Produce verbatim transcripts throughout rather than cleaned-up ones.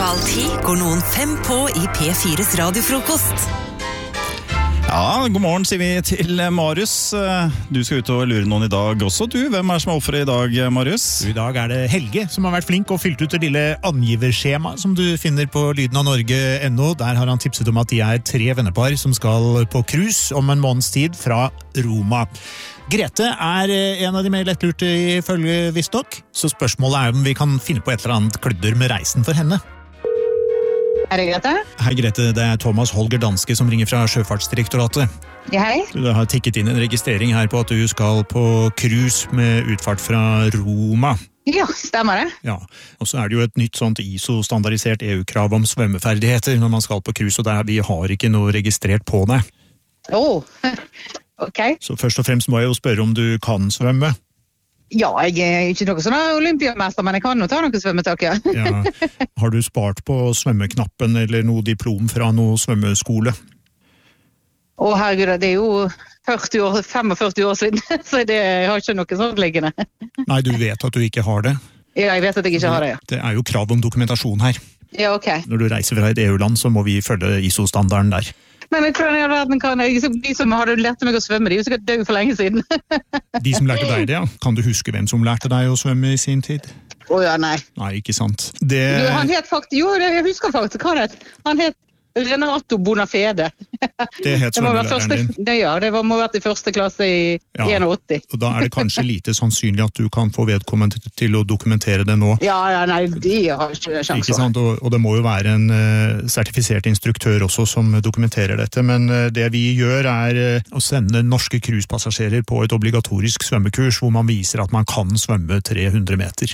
Halv ti går noen fem på i P fires radiofrokost. Ja, god morgen sier vi til Marius. Du skal ut og lure noen i dag også, du. Hvem er som er offeret i dag, Marius? I dag er det Helge som har vært flink og fylt ut det lille angiverskjema som du finner på lyden av Norge punktum no. Der har han tipset om at de er tre vennepar som skal på cruise om en måneds tid fra Roma. Grete er en av de mer lettlurte ifølge visstnok, så spørsmålet er om vi kan finne på et eller annet kludder med reisen for henne. Er det Grete? Hei Grete, det er Thomas Holger Danske som ringer fra Sjøfartsdirektoratet. Ja, hei. Du har tikket inn en registrering her på at du skal på cruise med utfart fra Roma. Ja, stemmer det. Ja, og så er det jo et nytt sånt I S O-standardisert E U-krav om svømmeferdigheter når man skal på cruise, og der vi har ikke noe registrert på det. Åh, oh. ok. Så først og fremst må jeg jo spørre om du kan svømme. Ja, jeg er ikke noe sånn olympiamester, men jeg kan jo ta noe svømmetak, ja. Ja. Har du spart på svømmeknappen eller noe diplom fra noe svømmeskole? Å herregud, det er jo førti år, femogførti år siden, så det, jeg har ikke noe sånt liggende. Nei, du vet at du ikke har det? Ja, jeg vet at jeg ikke har det, ja. Det er jo krav om dokumentasjon her. Ja, ok. Når du reiser fra et E U-land, så må vi følge I S O-standarden der. Men hvordan i all verden kan jeg, de som har lært meg å svømme, de er jo sikkert døde for lenge siden. De som lærte deg det, ja. Kan du huske hvem som lærte deg å svømme i sin tid? Åja, nei. Nei, ikke sant. Det... Jo, han het faktisk, jo, jeg husker faktisk, hva het? Han het Renato Bonafede. Det het svømmelæreren din. Det, ja, det var, må ha vært i første klasse i ja, åtti. Og da er det kanskje lite sannsynlig at du kan få vedkommende til å dokumentere det nå. Ja, ja nei, de har ikke sjans. Ikke sant, og, og det må jo være en uh, sertifisert instruktør også som dokumenterer dette, men uh, det vi gjør er uh, å sende norske cruisepassasjerer på et obligatorisk svømmekurs hvor man viser at man kan svømme tre hundre meter.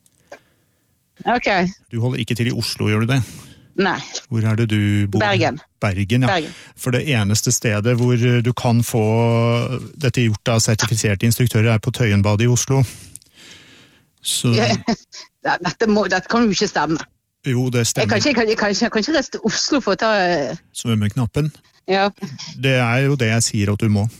Ok. Du holder ikke til i Oslo, gjør du det? Nei. Hvor er det du bor? Bergen. Bergen, ja. Bergen. For det eneste stedet hvor du kan få dette gjort av sertifiserte instruktører er på Tøyenbadet i Oslo. Så... Ja, dette, må, dette kan jo ikke stemme. Jo, det stemmer. Jeg kan ikke, jeg kan ikke, jeg kan ikke reise til Oslo for å ta... Svømmeknappen? Ja. Det er jo det jeg sier at du må.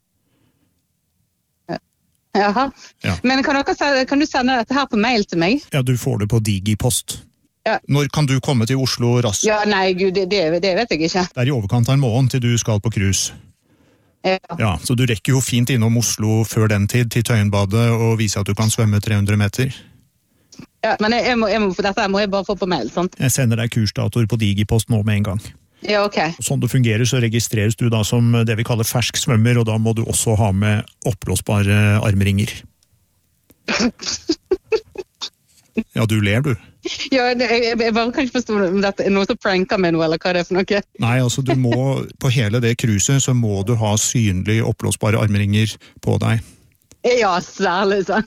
Jaha. Ja. Men kan, dere, kan du sende dette her på mail til meg? Ja, du får det på Digipost. Ja. Når kan du komme til Oslo raskt? Ja, nei, gud, det, det, det vet jeg ikke. Det er i overkant av en måned til du skal på cruise. Ja. Ja, så du rekker jo fint innom Oslo før den tid til Tøyenbadet og vise at du kan svømme tre hundre meter. Ja, men jeg, jeg må, jeg må, for dette må jeg bare få på mail, sant? Jeg sender deg kursdatoer på Digipost nå med en gang. Ja, ok. Sånn det fungerer så registreres du da som det vi kaller fersk svømmer, og da må du også ha med oppblåsbare armringer. Ja, du ler du. Ja, det, jeg, jeg bare kan ikke forstå om dette er noe som pranker med noe, eller hva det er for noe. Nei, altså du må, på hele det cruiset så må du ha synlig oppblåsbare armringer på deg. Ja, særlig sånn.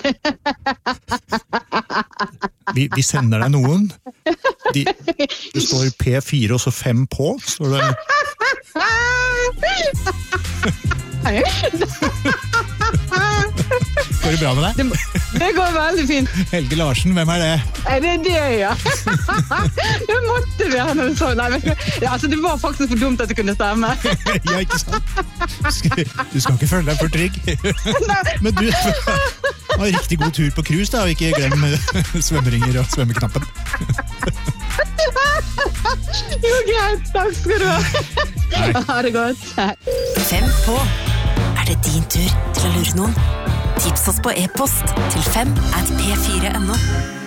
vi, vi sender deg noen. De, det står P fire og så fem på, står det. Går det bra med deg? Det, det går veldig fint. Helge Larsen, hvem er det? Er det det, ja? Det måtte være noe sånn. Nei, men, ja, altså, det var faktisk for dumt at det kunne stemme. Ja, ikke sant? Du skal ikke føle deg for trygg. Men du har riktig god tur på cruise, da, og ikke glem svømmeringer og svømmeknappen. Jo, greit. Takk skal du ha. Ha det godt. Fem på. Er det din tur til å lure noen? Tips oss på e-post til fem at p fire punktum no.